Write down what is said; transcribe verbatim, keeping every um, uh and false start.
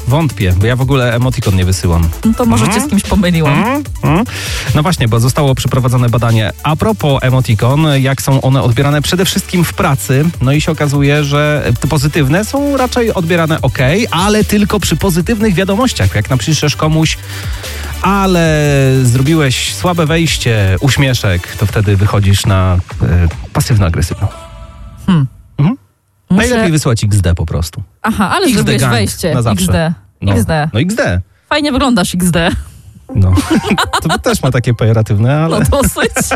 Wątpię, bo ja w ogóle emotikon nie wysyłam. No to może cię z kimś pomyliłam. Mm, mm. No właśnie, bo zostało przeprowadzone badanie a propos emotikon, jak są one odbierane przede wszystkim w pracy. No i się okazuje, że te pozytywne są raczej odbierane ok, ale tylko przy pozytywnych wiadomościach. Jak napiszesz komuś, ale zrobiłeś słabe wejście, uśmieszek, to wtedy wychodzisz na e, pasywno-agresywną. Hmm. Mhm. Muszę... Najlepiej wysłać iks de po prostu. Aha, ale iks de zrobiłeś gang wejście. na zawsze. iks de. No. iks de. No iks de. Fajnie wyglądasz iks de. No. To też ma takie pejoratywne, ale... No dosyć.